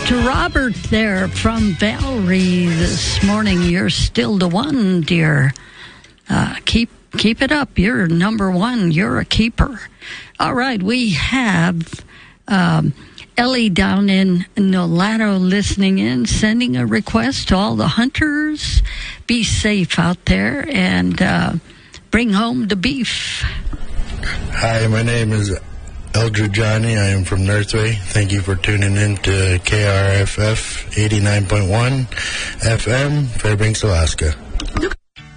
to Robert there from Valerie this morning. You're still the one, dear. Keep it up. You're number one. You're a keeper. All right, we have Ellie down in Nolato listening in, sending a request to all the hunters. Be safe out there and bring home the beef. Hi, my name is Eldred Johnny. I am from Northway. Thank you for tuning in to KRFF 89.1 FM, Fairbanks, Alaska.